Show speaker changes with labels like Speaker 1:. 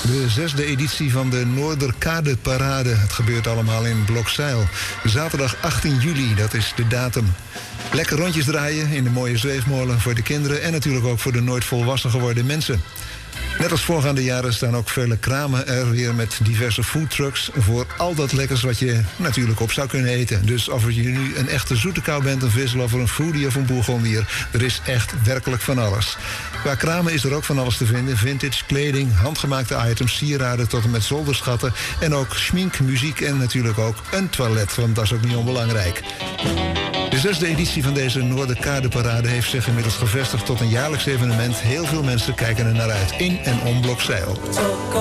Speaker 1: De 6e editie van de Noorderkade Parade. Het gebeurt allemaal in Blokzijl. Zaterdag 18 juli, dat is de datum. Lekker rondjes draaien in de mooie zweefmolen voor de kinderen... en natuurlijk ook voor de nooit volwassen geworden mensen. Net als voorgaande jaren staan ook vele kramen er weer met diverse foodtrucks... voor al dat lekkers wat je natuurlijk op zou kunnen eten. Dus of je nu een echte zoete kou bent, een vislover, een foodie of een bourgondier... er is echt werkelijk van alles. Qua kramen is er ook van alles te vinden. Vintage, kleding, handgemaakte items, sieraden tot en met zolderschatten... en ook schmink, muziek en natuurlijk ook een toilet, want dat is ook niet onbelangrijk. De 6e editie van deze Noorderkadeparade heeft zich inmiddels gevestigd tot een jaarlijks evenement. Heel veel mensen kijken er naar uit in en om Blokzijl.